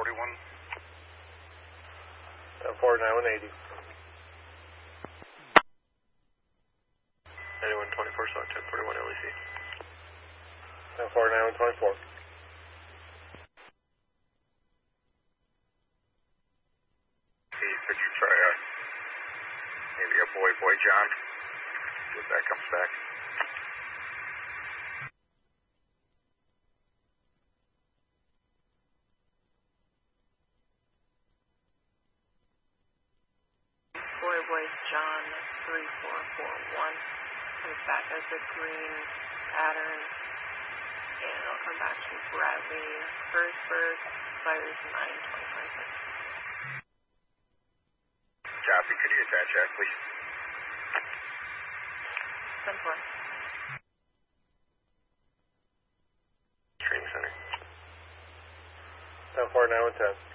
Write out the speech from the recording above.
10-4, 9180. 9124, so 1041 LEC. 10-4, 9124. Could you try maybe a boy John, if that comes back? Boy John 3441 comes back as a green pattern, and it'll come back to Bradley Herzberg, fires 9-2026. Copy, could you attach that, please? 10-4. Stream center. 10-4, 9110.